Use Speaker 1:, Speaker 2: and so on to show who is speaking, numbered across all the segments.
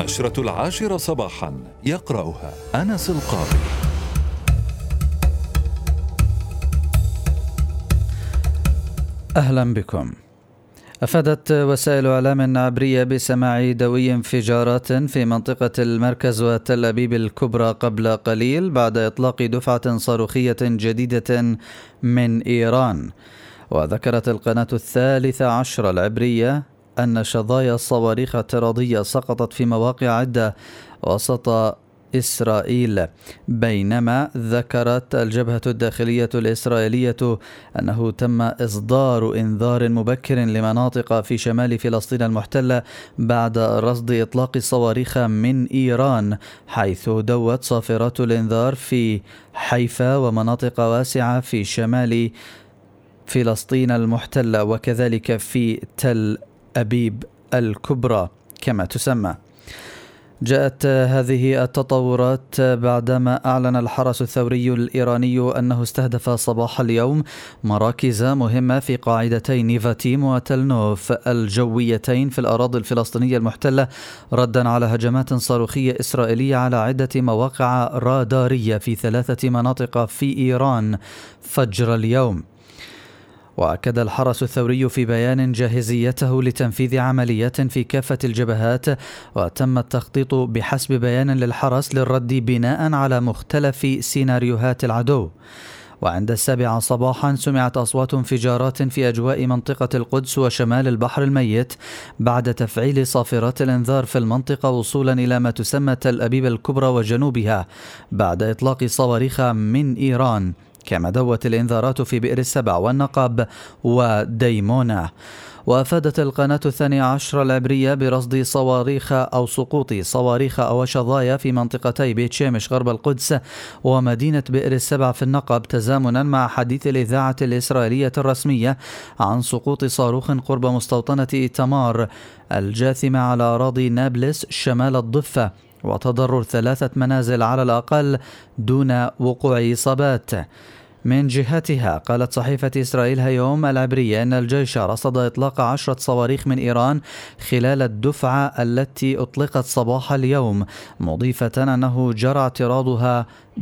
Speaker 1: النشرة 10 صباحا، يقرأها أنس القاضي.
Speaker 2: أهلا بكم. أفادت وسائل إعلام عبرية بسماع دوي انفجارات في منطقة المركز وتل أبيب الكبرى قبل قليل بعد إطلاق دفعة صاروخية جديدة من إيران. وذكرت القناة 13 العبرية أن شظايا صواريخ اعتراضية سقطت في مواقع عدة وسط إسرائيل، بينما ذكرت الجبهة الداخلية الإسرائيلية أنه تم إصدار إنذار مبكر لمناطق في شمال فلسطين المحتلة بعد رصد إطلاق صواريخ من إيران، حيث دوت صافرات الإنذار في حيفا ومناطق واسعة في شمال فلسطين المحتلة وكذلك في تل أبيب الكبرى كما تسمى. جاءت هذه التطورات بعدما أعلن الحرس الثوري الإيراني أنه استهدف صباح اليوم مراكز مهمة في قاعدتي نيفاتيم وتلنوف الجويتين في الأراضي الفلسطينية المحتلة، ردا على هجمات صاروخية إسرائيلية على عدة مواقع رادارية في 3 مناطق في إيران فجر اليوم. وأكد الحرس الثوري في بيان جاهزيته لتنفيذ عمليات في كافة الجبهات، وتم التخطيط بحسب بيان للحرس للرد بناء على مختلف سيناريوهات العدو. وعند 7 صباحا سمعت أصوات انفجارات في أجواء منطقة القدس وشمال البحر الميت بعد تفعيل صافرات الإنذار في المنطقة وصولا إلى ما تسمى تل أبيب الكبرى وجنوبها بعد إطلاق صواريخ من إيران، كما دوت الإنذارات في بئر السبع والنقب وديمونة. وأفادت القناة 12 العبرية برصد صواريخ أو سقوط صواريخ أو شظايا في منطقتي بيت شامش غرب القدس ومدينة بئر السبع في النقب، تزامنا مع حديث الإذاعة الإسرائيلية الرسمية عن سقوط صاروخ قرب مستوطنة إيتمار الجاثمة على أراضي نابلس شمال الضفة، وتضرر 3 منازل على الأقل دون وقوع إصابات. من جهتها قالت صحيفة إسرائيل هيوم العبرية أن الجيش رصد إطلاق 10 صواريخ من إيران خلال الدفعة التي أطلقت صباح اليوم، مضيفة أنه جرى اعتراضها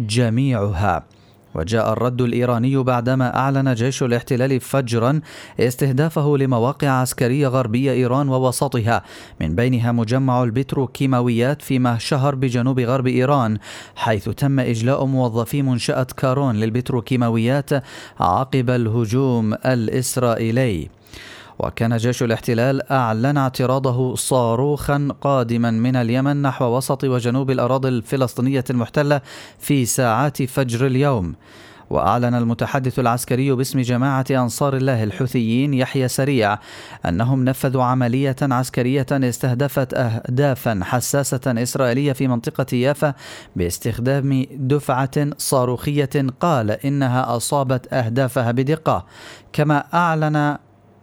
Speaker 2: جميعها. وجاء الرد الإيراني بعدما أعلن جيش الاحتلال فجرا استهدافه لمواقع عسكرية غربية إيران ووسطها، من بينها مجمع البتروكيماويات في مهشهر بجنوب غرب إيران، حيث تم إجلاء موظفي منشأة كارون للبتروكيماويات عقب الهجوم الإسرائيلي. وكان جيش الاحتلال أعلن اعتراضه صاروخا قادما من اليمن نحو وسط وجنوب الأراضي الفلسطينية المحتلة في ساعات فجر اليوم. وأعلن المتحدث العسكري باسم جماعة أنصار الله الحوثيين يحيى سريع أنهم نفذوا عملية عسكرية استهدفت أهدافا حساسة إسرائيلية في منطقة يافا باستخدام دفعة صاروخية قال إنها أصابت أهدافها بدقة. كما أعلن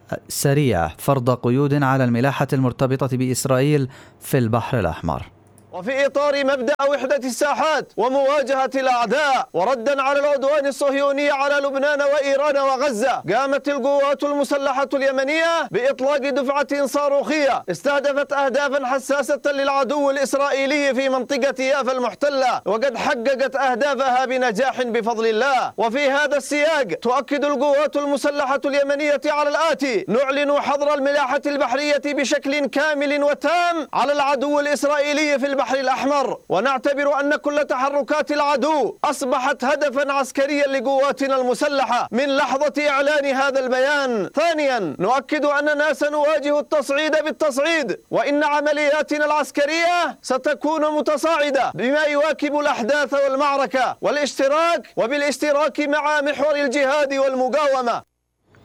Speaker 2: سريع فرض قيود على الملاحة المرتبطة بإسرائيل في البحر الأحمر.
Speaker 3: وفي إطار مبدأ وحدة الساحات ومواجهة الأعداء وردا على العدوان الصهيوني على لبنان وإيران وغزة، قامت القوات المسلحة اليمنية بإطلاق دفعة صاروخية استهدفت أهدافا حساسة للعدو الإسرائيلي في منطقة يافا المحتلة، وقد حققت أهدافها بنجاح بفضل الله. وفي هذا السياق تؤكد القوات المسلحة اليمنية على الآتي: نعلن حظر الملاحة البحرية بشكل كامل وتام على العدو الإسرائيلي في البحر الأحمر، ونعتبر أن كل تحركات العدو أصبحت هدفا عسكريا لقواتنا المسلحة من لحظة إعلان هذا البيان. ثانيا، نؤكد أننا سنواجه التصعيد بالتصعيد، وإن عملياتنا العسكرية ستكون متصاعدة بما يواكب الأحداث والمعركة والاشتراك وبالاشتراك مع محور الجهاد والمقاومة.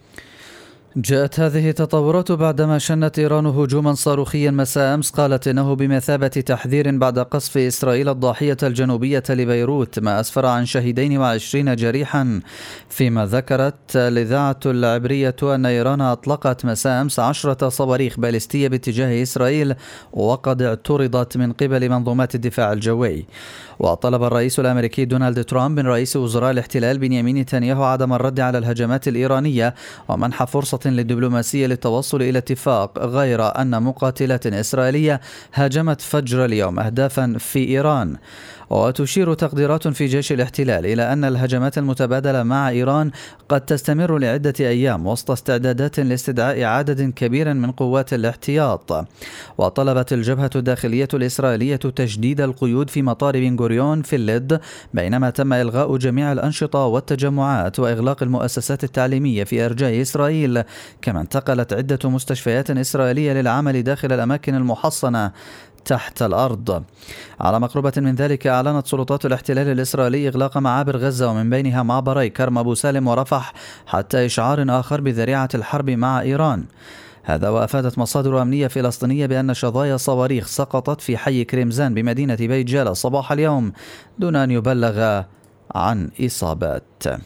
Speaker 2: جاءت هذه التطورات بعدما شنت إيران هجوما صاروخيا مساء أمس قالت إنه بمثابة تحذير بعد قصف إسرائيل الضاحية الجنوبية لبيروت، ما أسفر عن شهيدين و20 جريحا. فيما ذكرت الإذاعة العبرية أن إيران أطلقت مساء أمس 10 صواريخ باليستية باتجاه إسرائيل، وقد اعترضت من قبل منظومات الدفاع الجوي. وطلب الرئيس الأمريكي دونالد ترامب من رئيس وزراء الاحتلال بنيامين نتنياهو عدم الرد على الهجمات الإيرانية ومنح فرصة للدبلوماسية للتوصل إلى اتفاق، غير أن مقاتلات إسرائيلية هاجمت فجر اليوم أهدافا في إيران. وتشير تقديرات في جيش الاحتلال إلى أن الهجمات المتبادلة مع إيران قد تستمر لعدة أيام وسط استعدادات لاستدعاء عدد كبير من قوات الاحتياط. وطلبت الجبهة الداخلية الإسرائيلية تجديد القيود في مطار بن غوريون في اللد، بينما تم إلغاء جميع الأنشطة والتجمعات وإغلاق المؤسسات التعليمية في أرجاء إسرائيل. كما انتقلت عدة مستشفيات إسرائيلية للعمل داخل الأماكن المحصنة تحت الأرض. على مقربة من ذلك، أعلنت سلطات الاحتلال الإسرائيلي إغلاق معابر غزة ومن بينها معبري كرم أبو سالم ورفح حتى إشعار آخر بذريعة الحرب مع إيران. هذا وأفادت مصادر أمنية فلسطينية بأن شظايا صواريخ سقطت في حي كريمزان بمدينة بيت جالة صباح اليوم دون أن يبلغ عن إصابات.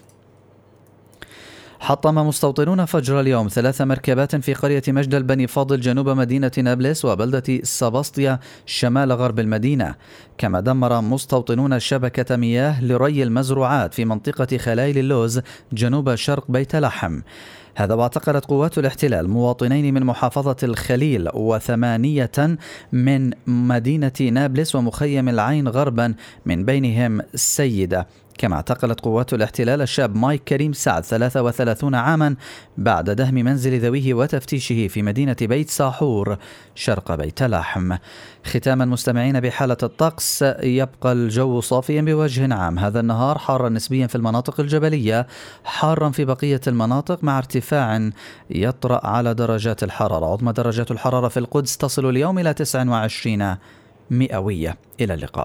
Speaker 2: حطم مستوطنون فجر اليوم 3 مركبات في قرية مجدل بني فاضل جنوب مدينة نابلس وبلدة سباسطيا شمال غرب المدينة. كما دمر مستوطنون شبكة مياه لري المزروعات في منطقة خلايل اللوز جنوب شرق بيت لحم. هذا واعتقلت قوات الاحتلال مواطنين من محافظة الخليل و8 من مدينة نابلس ومخيم العين غربا، من بينهم السيدة. كما اعتقلت قوات الاحتلال الشاب مايك كريم سعد 33 عاما بعد دهم منزل ذويه وتفتيشه في مدينة بيت ساحور شرق بيت لحم. ختاما مستمعين بحالة الطقس، يبقى الجو صافيا بوجه عام هذا النهار، حارا نسبيا في المناطق الجبلية، حارا في بقية المناطق مع ارتفاع يطرأ على درجات الحرارة. عظمى درجات الحرارة في القدس تصل اليوم إلى 29 مئوية. إلى اللقاء.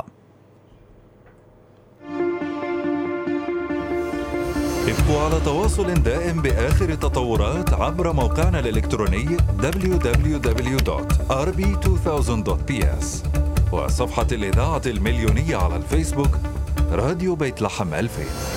Speaker 1: ابقوا على تواصل دائم بآخر التطورات عبر موقعنا الإلكتروني www.rb2000.ps وصفحة الإذاعة المليونية على الفيسبوك راديو بيت لحم 2000.